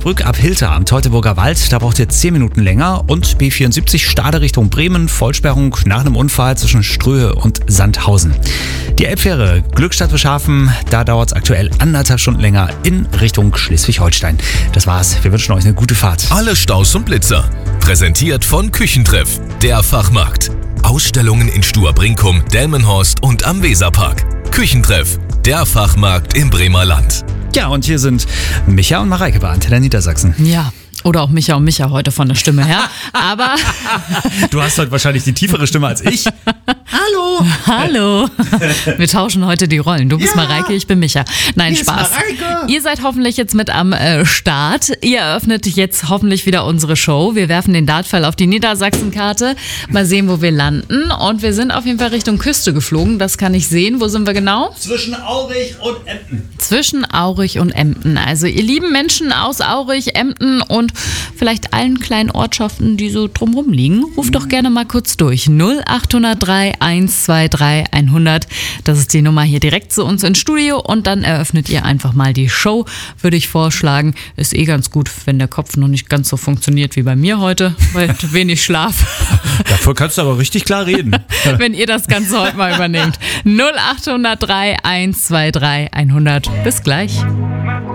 Osnabrück ab Hilter am Teutoburger Wald, da braucht ihr 10 Minuten länger. Und B74 Stade Richtung Bremen, Vollsperrung nach einem Unfall zwischen Ströhe und Sandhausen. Die Elbfähre Glückstadt Bischhafen, da dauert es aktuell 1,5 Stunden länger in Richtung Schleswig-Holstein. Das war's, wir wünschen euch eine gute Fahrt. Alle Staus und Blitzer. Präsentiert von Küchentreff, der Fachmarkt. Ausstellungen in Stuhr-Brinkum, Delmenhorst und am Weserpark. Küchentreff, der Fachmarkt im Bremer Land. Ja, und hier sind Micha und Mareike bei Antenne Niedersachsen. Ja, oder auch Micha und Micha heute von der Stimme her. Aber Du hast heute wahrscheinlich die tiefere Stimme als ich. Hallo! hallo, wir tauschen heute die Rollen. Du bist Mareike, ich bin Micha. Nein, Hier ist Spaß. Mareike. Ihr seid hoffentlich jetzt mit am Start. Ihr eröffnet jetzt hoffentlich wieder unsere Show. Wir werfen den Dartpfeil auf die Niedersachsen-Karte. Mal sehen, wo wir landen. Und wir sind auf jeden Fall Richtung Küste geflogen. Das kann ich sehen. Wo sind wir genau? Zwischen Aurich und Emden. Zwischen Aurich und Emden. Also ihr lieben Menschen aus Aurich, Emden und vielleicht allen kleinen Ortschaften, die so drumherum liegen, ruft doch gerne mal kurz durch. 0803 123 100. Das ist die Nummer hier direkt zu uns ins Studio und dann eröffnet ihr einfach mal die Show, würde ich vorschlagen. Ist ganz gut, wenn der Kopf noch nicht ganz so funktioniert wie bei mir heute, weil wenig Schlaf. Dafür kannst du aber richtig klar reden. Wenn ihr das Ganze heute mal übernehmt. 0803 123 100. Bis gleich.